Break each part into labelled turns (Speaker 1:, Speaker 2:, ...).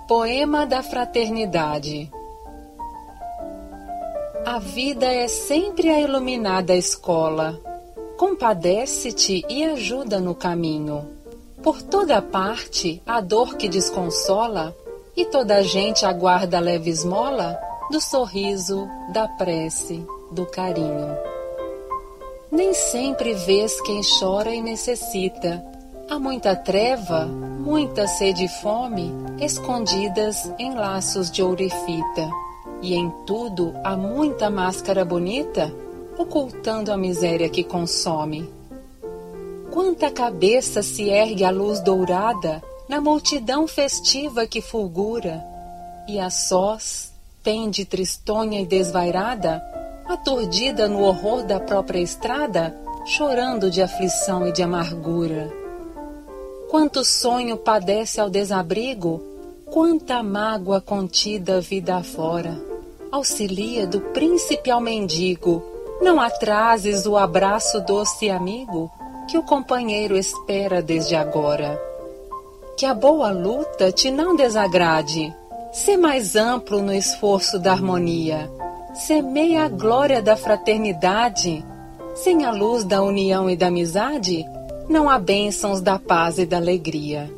Speaker 1: Poema da Fraternidade. A vida é sempre a iluminada escola. Compadece-te e ajuda no caminho. Por toda parte, a dor que desconsola, e toda a gente aguarda a leve esmola do sorriso, da prece, do carinho. Nem sempre vês quem chora e necessita. Há muita treva, muita sede e fome, escondidas em laços de ouro e fita. E em tudo há muita máscara bonita, ocultando a miséria que consome. Quanta cabeça se ergue a luz dourada na multidão festiva que fulgura, e a sós pende tristonha e desvairada, aturdida no horror da própria estrada, chorando de aflição e de amargura. Quanto sonho padece ao desabrigo, quanta mágoa contida vida afora. Auxilia do príncipe ao mendigo, não atrases o abraço doce amigo, que o companheiro espera desde agora. Que a boa luta te não desagrade, sê mais amplo no esforço da harmonia, semeia a glória da fraternidade, sem a luz da união e da amizade, não há bênçãos da paz e da alegria.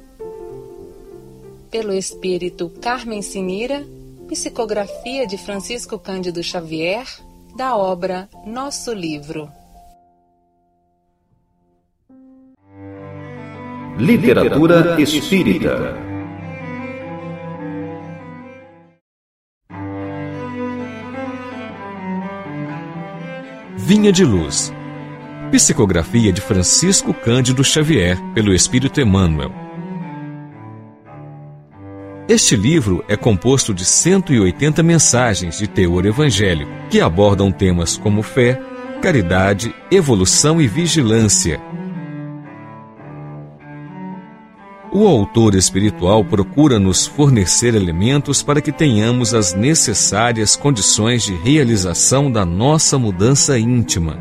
Speaker 1: Pelo Espírito Carmen Sinira, psicografia de Francisco Cândido Xavier, da obra Nosso Livro.
Speaker 2: Literatura Espírita.
Speaker 3: Vinha de Luz. Psicografia de Francisco Cândido Xavier, pelo Espírito Emmanuel. Este livro é composto de 180 mensagens de teor evangélico, que abordam temas como fé, caridade, evolução e vigilância. O autor espiritual procura nos fornecer elementos para que tenhamos as necessárias condições de realização da nossa mudança íntima.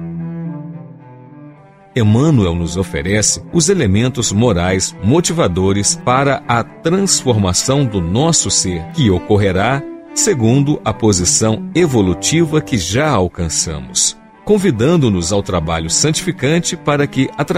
Speaker 3: Emmanuel nos oferece os elementos morais motivadores para a transformação do nosso ser, que ocorrerá segundo a posição evolutiva que já alcançamos, convidando-nos ao trabalho santificante para que,